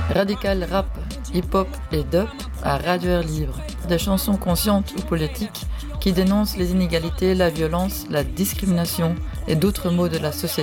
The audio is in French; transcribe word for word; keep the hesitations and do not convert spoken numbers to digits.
Radical rap, hip-hop et dub à Radio Air Libre. Des chansons conscientes ou politiques qui dénoncent les inégalités, la violence, la discrimination et d'autres maux de la société.